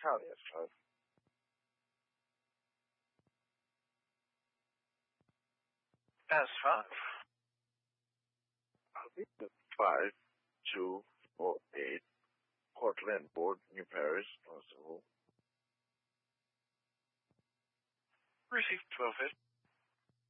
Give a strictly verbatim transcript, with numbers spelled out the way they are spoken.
Charlie S five. S five. I'll be the five two four eight Portland Board, New Paris, possible. Received twelve hit.